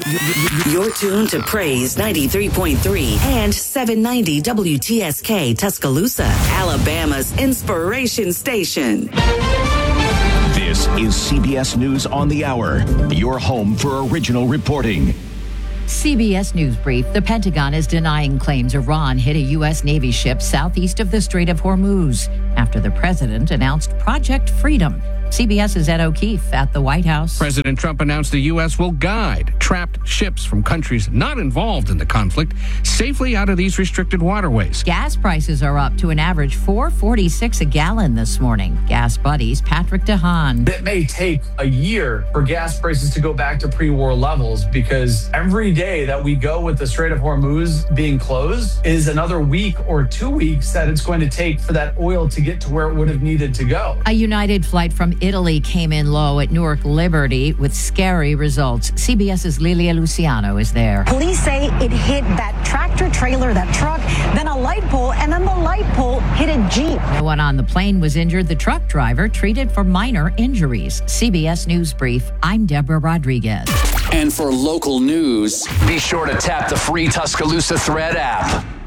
You're tuned to Praise 93.3 and 790 WTSK Tuscaloosa, Alabama's inspiration station. This is CBS News on the Hour, your home for original reporting. CBS News Brief. The Pentagon is denying claims Iran hit a U.S. Navy ship southeast of the Strait of Hormuz after the president announced Project Freedom. CBS's Ed O'Keefe at the White House. President Trump announced the U.S. will guide trapped ships from countries not involved in the conflict safely out of these restricted waterways. Gas prices are up to an average $4.46 a gallon this morning. Gas Buddies' Patrick DeHaan. It may take a year for gas prices to go back to pre-war levels because every day that we go with the Strait of Hormuz being closed is another week or 2 weeks that it's going to take for that oil to get to where it would have needed to go. A United flight from Italy came in low at Newark Liberty with scary results. CBS's Lilia Luciano is there. Police say it hit that tractor trailer, that truck, then a light pole, and then the light pole hit a Jeep. No one on the plane was injured. The truck driver treated for minor injuries. CBS News Brief. I'm Deborah Rodriguez. And for local news, be sure to tap the free Tuscaloosa Thread app.